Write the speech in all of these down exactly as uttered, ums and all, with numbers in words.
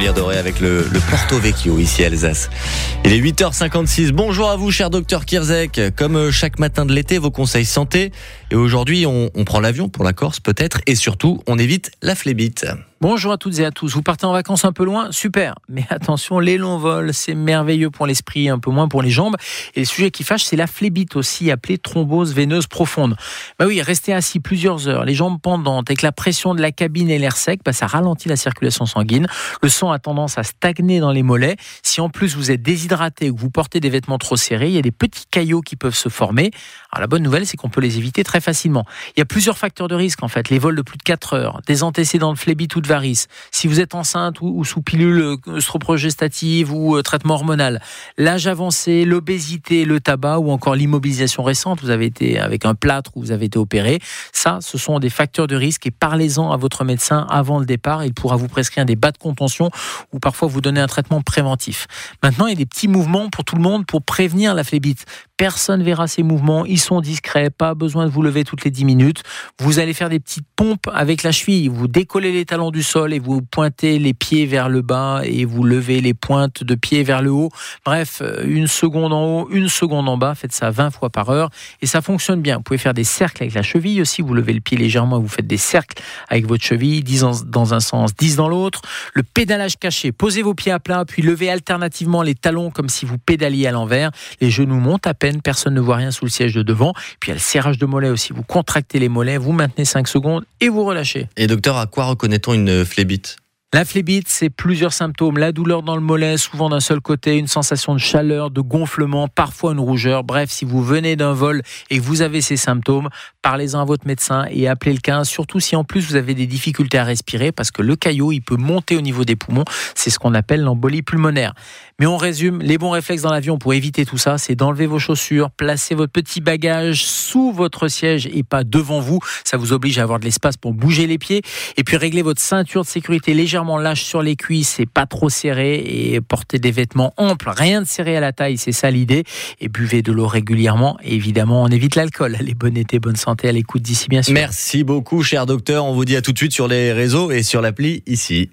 Rivière Dorée avec le, le Porto Vecchio ici à Alsace. Il est huit heures cinquante-six. Bonjour à vous, cher docteur Kierzek. Comme chaque matin de l'été, vos conseils santé. Et aujourd'hui, on, on prend l'avion pour la Corse peut-être. Et surtout, on évite la phlébite. Bonjour à toutes et à tous. Vous partez en vacances un peu loin? Super. Mais attention, les longs vols, c'est merveilleux pour l'esprit, un peu moins pour les jambes. Et le sujet qui fâche, c'est la phlébite, aussi appelée thrombose veineuse profonde. Bah oui, rester assis plusieurs heures, les jambes pendantes, avec la pression de la cabine et l'air sec, bah ça ralentit la circulation sanguine. Le sang a tendance à stagner dans les mollets. Si en plus vous êtes déshydraté ou que vous portez des vêtements trop serrés, il y a des petits caillots qui peuvent se former. Alors la bonne nouvelle, c'est qu'on peut les éviter très facilement. Il y a plusieurs facteurs de risque en fait. Les vols de plus de quatre heures, des antécédents de phlébite ou de varices, si vous êtes enceinte ou, ou sous pilule œstrogestative ou euh, traitement hormonal, l'âge avancé, l'obésité, le tabac ou encore l'immobilisation récente, vous avez été avec un plâtre ou vous avez été opéré, ça ce sont des facteurs de risque et parlez-en à votre médecin avant le départ, il pourra vous prescrire des bas de contention ou parfois vous donner un traitement préventif. Maintenant, il y a des petits mouvements pour tout le monde pour prévenir la phlébite. Personne verra ces mouvements, ils sont discrets, pas besoin de vous lever toutes les dix minutes. Vous allez faire des petites pompes avec la cheville, vous décollez les talons du sol et vous pointez les pieds vers le bas et vous levez les pointes de pied vers le haut. Bref, une seconde en haut, une seconde en bas, faites ça vingt fois par heure et ça fonctionne bien. Vous pouvez faire des cercles avec la cheville aussi, vous levez le pied légèrement et vous faites des cercles avec votre cheville, dix dans un sens, dix dans l'autre. Le pédalage caché, posez vos pieds à plat puis levez alternativement les talons comme si vous pédaliez à l'envers. Les genoux montent à peine, personne ne voit rien sous le siège de devant. Puis il y a le serrage de mollets aussi, vous contractez les mollets, vous maintenez cinq secondes et vous relâchez. Et docteur, à quoi reconnaît-on une phlébite ? La phlébite, c'est plusieurs symptômes. La douleur dans le mollet, souvent d'un seul côté, une sensation de chaleur, de gonflement, parfois une rougeur. Bref, si vous venez d'un vol et que vous avez ces symptômes, parlez-en à votre médecin et appelez le quinze. Surtout si en plus vous avez des difficultés à respirer parce que le caillot, il peut monter au niveau des poumons. C'est ce qu'on appelle l'embolie pulmonaire. Mais on résume, les bons réflexes dans l'avion pour éviter tout ça, c'est d'enlever vos chaussures, placer votre petit bagage sous votre siège et pas devant vous. Ça vous oblige à avoir de l'espace pour bouger les pieds. Et puis régler votre ceinture de sécurité légèrement lâche sur les cuisses et pas trop serré et porter des vêtements amples, rien de serré à la taille, c'est ça l'idée. Et buvez de l'eau régulièrement. Et évidemment, on évite l'alcool. Allez, bon été, bonne santé à l'écoute d'ici bien sûr. Merci beaucoup, cher docteur. On vous dit à tout de suite sur les réseaux et sur l'appli ici.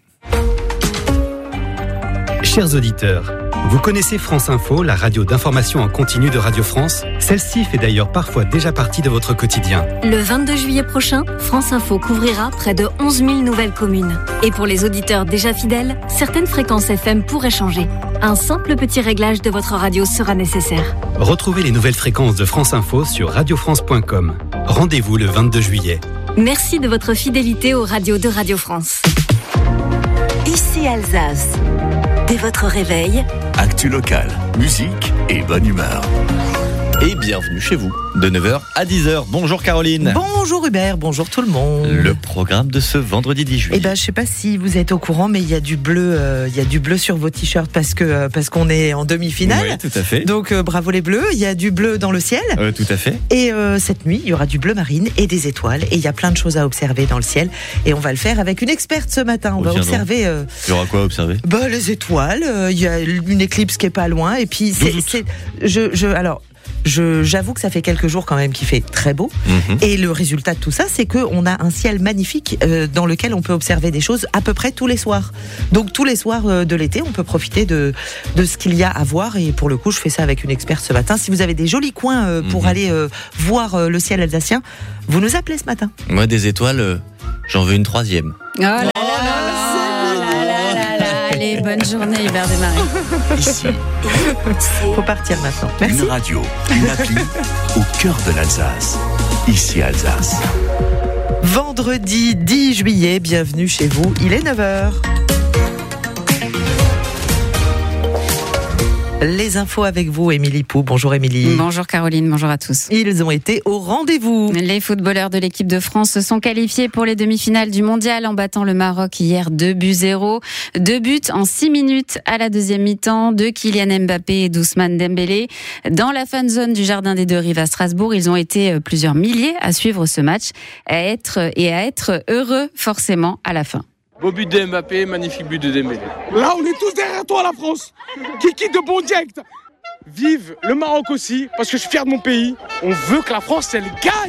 Chers auditeurs, vous connaissez France Info, la radio d'information en continu de Radio France? Celle-ci fait d'ailleurs parfois déjà partie de votre quotidien. Le vingt-deux juillet prochain, France Info couvrira près de onze mille nouvelles communes. Et pour les auditeurs déjà fidèles, certaines fréquences F M pourraient changer. Un simple petit réglage de votre radio sera nécessaire. Retrouvez les nouvelles fréquences de France Info sur radio france point com. Rendez-vous le vingt-deux juillet. Merci de votre fidélité aux radios de Radio France. Ici Alsace. Dès votre réveil, actu locale, musique et bonne humeur. Et bienvenue chez vous, de neuf heures à dix heures. Bonjour Caroline. Bonjour Hubert, bonjour tout le monde. Le programme de ce vendredi dix juillet. Eh ben, je sais pas si vous êtes au courant, mais il y a du bleu, euh, il y a du bleu sur vos t-shirts parce que euh, parce qu'on est en demi-finale. Oui, tout à fait. Donc euh, bravo les bleus. Il y a du bleu dans le ciel. Euh, tout à fait. Et euh, cette nuit, il y aura du bleu marine et des étoiles. Et il y a plein de choses à observer dans le ciel. Et on va le faire avec une experte ce matin. On oh, va observer. Euh, il y aura quoi à observer? Bah les étoiles. Euh, il y a une éclipse qui est pas loin. Et puis c'est, c'est je je alors. Je, j'avoue que ça fait quelques jours quand même qu'il fait très beau. Mmh. Et le résultat de tout ça, c'est qu'on a un ciel magnifique euh, dans lequel on peut observer des choses à peu près tous les soirs. Donc tous les soirs euh, de l'été, on peut profiter de, de ce qu'il y a à voir. Et pour le coup, je fais ça avec une experte ce matin. Si vous avez des jolis coins euh, pour mmh. aller euh, voir euh, le ciel alsacien, vous nous appelez ce matin. Moi, des étoiles, euh, j'en veux une troisième. Oh là là, oh là là, là, là, là. Allez, bonne journée Hubert Desmarais. Ici, faut partir maintenant. Merci. Une radio, une appli au cœur de l'Alsace. Ici Alsace. Vendredi dix juillet, bienvenue chez vous, il est neuf heures. Les infos avec vous, Émilie Pou. Bonjour Émilie. Bonjour Caroline, bonjour à tous. Ils ont été au rendez-vous. Les footballeurs de l'équipe de France se sont qualifiés pour les demi-finales du mondial en battant le Maroc hier deux buts zéro. Deux buts en six minutes à la deuxième mi-temps de Kylian Mbappé et d'Ousmane Dembélé. Dans la fan zone du Jardin des Deux Rives à Strasbourg, ils ont été plusieurs milliers à suivre ce match à être, et à être heureux forcément à la fin. Beau but de Mbappé, magnifique but de Dembélé. Là, on est tous derrière toi, la France. Kiki de bon direct. Vive le Maroc aussi, parce que je suis fier de mon pays. On veut que la France, elle gagne.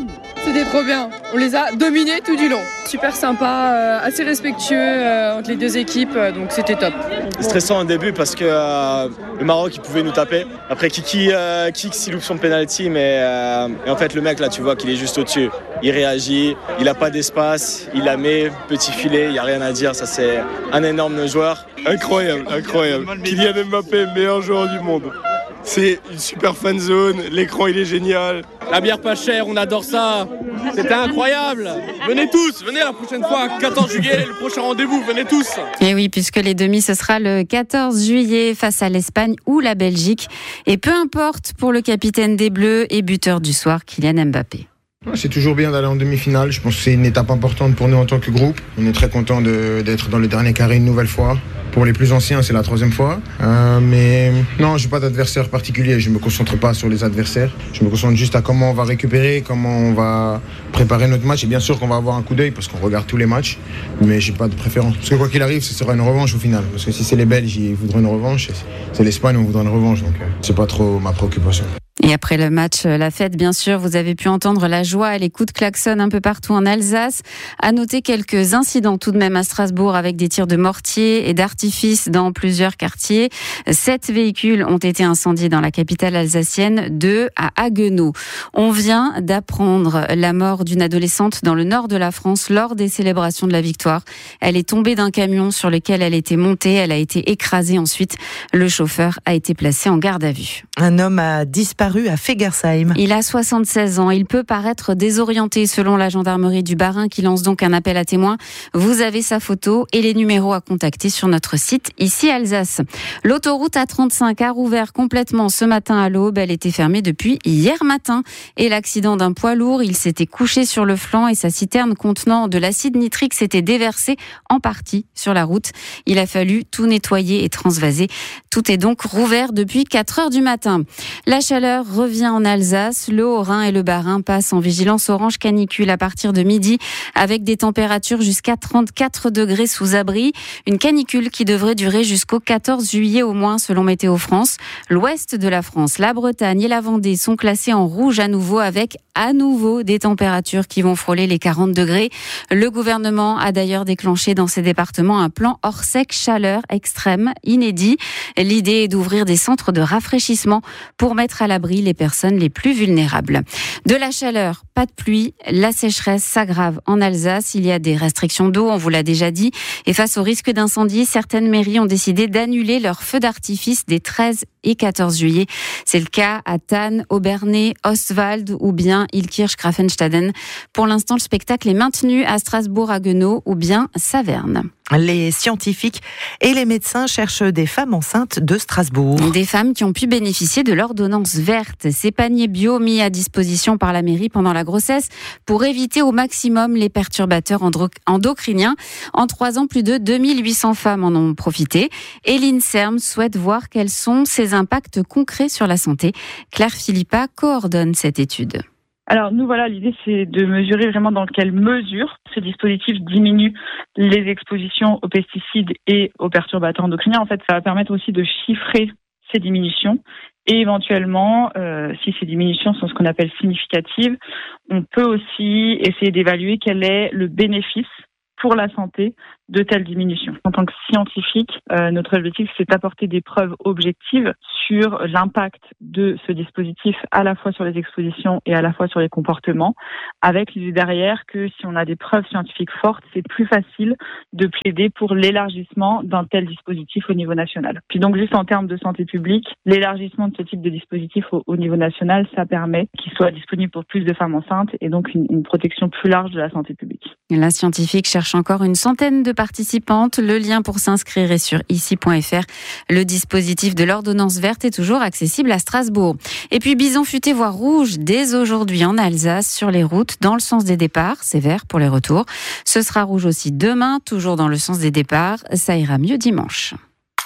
C'était trop bien. On les a dominés tout du long. Super sympa, euh, assez respectueux euh, entre les deux équipes, euh, donc c'était top. Stressant au début parce que euh, le Maroc il pouvait nous taper. Après Kiki euh, kick s'il loupe son penalty, mais euh, et en fait le mec là tu vois qu'il est juste au-dessus. Il réagit, il n'a pas d'espace, il la met, petit filet, il n'y a rien à dire. Ça c'est un énorme joueur. Incroyable, incroyable. Kylian Mbappé, meilleur joueur du monde. C'est une super fan zone, l'écran il est génial. La bière pas chère, on adore ça. C'était incroyable. Venez tous, venez la prochaine fois, quatorze juillet, le prochain rendez-vous, venez tous. Et oui, puisque les demi, ce sera le quatorze juillet face à l'Espagne ou la Belgique. Et peu importe pour le capitaine des Bleus et buteur du soir, Kylian Mbappé. C'est toujours bien d'aller en demi-finale. Je pense que c'est une étape importante pour nous en tant que groupe. On est très content de, d'être dans le dernier carré une nouvelle fois. Pour les plus anciens, c'est la troisième fois. Euh, mais non, je n'ai pas d'adversaire particulier. Je ne me concentre pas sur les adversaires. Je me concentre juste à comment on va récupérer, comment on va préparer notre match. Et bien sûr qu'on va avoir un coup d'œil parce qu'on regarde tous les matchs. Mais je n'ai pas de préférence. Parce que quoi qu'il arrive, ce sera une revanche au final. Parce que si c'est les Belges, ils voudront une revanche. C'est l'Espagne, on voudra une revanche. Donc ce n'est pas trop ma préoccupation. Et après le match, la fête, bien sûr, vous avez pu entendre la joie et les coups de klaxon un peu partout en Alsace. À noter quelques incidents tout de même à Strasbourg avec des tirs de mortier et d'artifice dans plusieurs quartiers. Sept véhicules ont été incendiés dans la capitale alsacienne, deux à Haguenau. On vient d'apprendre la mort d'une adolescente dans le nord de la France lors des célébrations de la victoire. Elle est tombée d'un camion sur lequel elle était montée. Elle a été écrasée ensuite. Le chauffeur a été placé en garde à vue. Un homme a disparu à Fegersheim. Il a soixante-seize ans. Il peut paraître désorienté selon la gendarmerie du Bas-Rhin qui lance donc un appel à témoins. Vous avez sa photo et les numéros à contacter sur notre site ici Alsace. L'autoroute A trente-cinq a rouvert complètement ce matin à l'aube. Elle était fermée depuis hier matin. Et l'accident d'un poids lourd, il s'était couché sur le flanc et sa citerne contenant de l'acide nitrique s'était déversée en partie sur la route. Il a fallu tout nettoyer et transvaser. Tout est donc rouvert depuis quatre heures du matin. La chaleur revient en Alsace. Le Haut-Rhin et le Bas-Rhin passent en vigilance orange canicule à partir de midi avec des températures jusqu'à trente-quatre degrés sous abri. Une canicule qui devrait durer jusqu'au quatorze juillet au moins selon Météo France. L'ouest de la France, la Bretagne et la Vendée sont classés en rouge à nouveau avec à nouveau des températures qui vont frôler les quarante degrés. Le gouvernement a d'ailleurs déclenché dans ces départements un plan hors sec chaleur extrême inédit. L'idée est d'ouvrir des centres de rafraîchissement pour mettre à l'abri les personnes les plus vulnérables. De la chaleur, pas de pluie, la sécheresse s'aggrave en Alsace. Il y a des restrictions d'eau, on vous l'a déjà dit. Et face au risque d'incendie, certaines mairies ont décidé d'annuler leurs feux d'artifice des treize et quatorze juillet. C'est le cas à Thann, Obernai, Ostwald ou bien Ilkirch-Grafenstaden. Pour l'instant, le spectacle est maintenu à Strasbourg-Haguenau ou bien Saverne. Les scientifiques et les médecins cherchent des femmes enceintes de Strasbourg. Des femmes qui ont pu bénéficier de l'ordonnance verte. Ces paniers bio mis à disposition par la mairie pendant la grossesse pour éviter au maximum les perturbateurs endocriniens. En trois ans, plus de deux mille huit cents femmes en ont profité. Et l'INSERM souhaite voir quels sont ces impacts concrets sur la santé. Claire Philippa coordonne cette étude. Alors nous voilà, l'idée c'est de mesurer vraiment dans quelle mesure ce dispositif diminue les expositions aux pesticides et aux perturbateurs endocriniens. En fait, ça va permettre aussi de chiffrer ces diminutions et éventuellement, euh, si ces diminutions sont ce qu'on appelle significatives, on peut aussi essayer d'évaluer quel est le bénéfice pour la santé de telles diminutions. En tant que scientifique, euh, notre objectif, c'est d'apporter des preuves objectives sur l'impact de ce dispositif à la fois sur les expositions et à la fois sur les comportements, avec l'idée derrière que si on a des preuves scientifiques fortes, c'est plus facile de plaider pour l'élargissement d'un tel dispositif au niveau national. Puis donc, juste en termes de santé publique, l'élargissement de ce type de dispositif au, au niveau national, ça permet qu'il soit disponible pour plus de femmes enceintes et donc une, une protection plus large de la santé publique. La scientifique cherche encore une centaine de participantes. Le lien pour s'inscrire est sur ici point f r. Le dispositif de l'ordonnance verte est toujours accessible à Strasbourg. Et puis bison futé voire rouge dès aujourd'hui en Alsace sur les routes dans le sens des départs. C'est vert pour les retours. Ce sera rouge aussi demain, toujours dans le sens des départs. Ça ira mieux dimanche.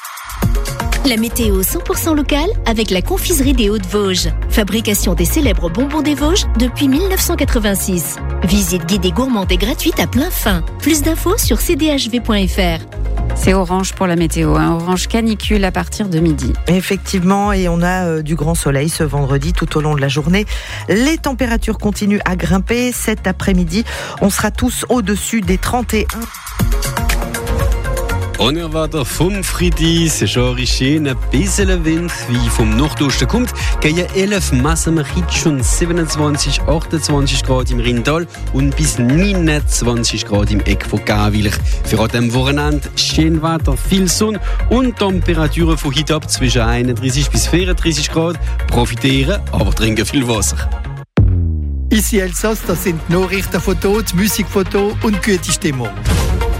La météo cent pour cent locale avec la confiserie des Hauts-de-Vosges. Fabrication des célèbres bonbons des Vosges depuis mille neuf cent quatre-vingt-six. Visite guidée gourmande et gratuite à plein fin. Plus d'infos sur c d h v point f r. C'est orange pour la météo, hein. Orange canicule à partir de midi. Effectivement, et on a euh, du grand soleil ce vendredi tout au long de la journée. Les températures continuent à grimper. Cet après-midi, on sera tous au-dessus des trente et un. Unerwartet vom Freitag, es ist auch schön, ein bisschen Wind, wie vom Nordosten kommt. Gegen elf messen wir heute schon siebenundzwanzig, achtundzwanzig Grad im Rheintal und bis neunundzwanzig Grad im Eck von Gawilch. Für an diesem Wochenende schön Wetter, viel Sonne und Temperaturen von heute ab zwischen einunddreißig bis vierunddreißig Grad. Profitieren, aber trinken viel Wasser. Ici Elsass, das sind Nachrichtenfotos, Musikfotos und gute Stimmung.